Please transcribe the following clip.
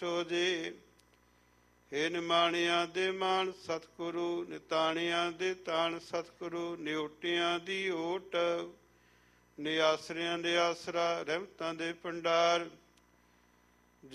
ਬਖਸ਼ੋ ਜੀ। ਹੇ ਨਿਮਾਣਿਆਂ ਦੇ ਮਾਣ ਸਤਿਗੁਰੂ, ਨਿਤਾਣਿਆਂ ਦੇ ਤਾਣ ਸਤਿਗੁਰੂ, ਨਿਓਟਿਆਂ ਦੀ ਓਟ, ਨਿਆਸਰਿਆਂ ਦੇ ਆਸਰਾ, ਰਹਿਮਤਾਂ ਦੇ ਭੰਡਾਰ।